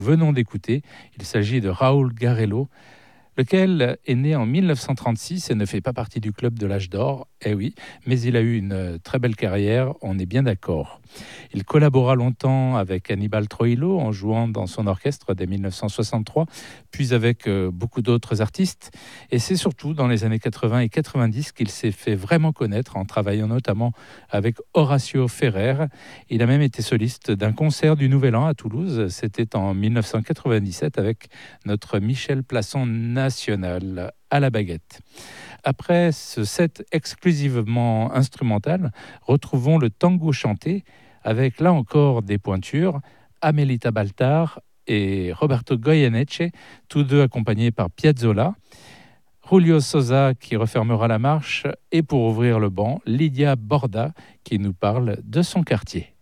Venons d'écouter, il s'agit de Raúl Garello, lequel est né en 1936 et ne fait pas partie du club de l'âge d'or, eh oui, mais il a eu une très belle carrière, on est bien d'accord. Il collabora longtemps avec Aníbal Troilo en jouant dans son orchestre dès 1963, puis avec beaucoup d'autres artistes. Et c'est surtout dans les années 80 et 90 qu'il s'est fait vraiment connaître en travaillant notamment avec Horacio Ferrer. Il a même été soliste d'un concert du Nouvel An à Toulouse. C'était en 1997 avec notre Michel Plasson national à la baguette. Après ce set exclusivement instrumental, retrouvons le tango chanté avec là encore des pointures, Amelita Baltar et Roberto Goyeneche, tous deux accompagnés par Piazzolla, Julio Sosa qui refermera la marche et pour ouvrir le banc, Lydia Borda qui nous parle de son quartier.